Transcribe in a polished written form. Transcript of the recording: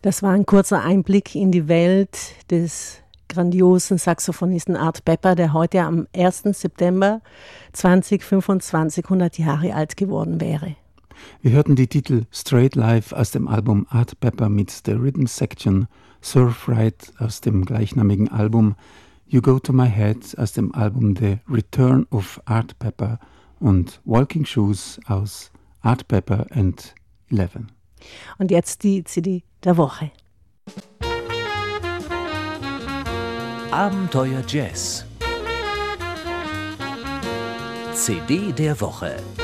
Das war ein kurzer Einblick in die Welt des grandiosen Saxophonisten Art Pepper, der heute am 1. September 2025 100 Jahre alt geworden wäre. Wir hörten die Titel Straight Life aus dem Album Art Pepper mit der Rhythm Section, Surf Ride aus dem gleichnamigen Album, You Go to My Head aus dem Album The Return of Art Pepper und Walking Shoes aus Art Pepper and 11. Und jetzt die CD der Woche. Abenteuer Jazz. CD der Woche.